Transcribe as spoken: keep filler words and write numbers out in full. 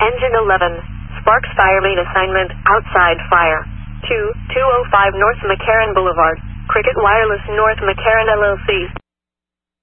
Engine eleven, Sparks Fire Lead Assignment, Outside Fire. two two oh five North McCarran Boulevard, Cricket Wireless North McCarran L L C.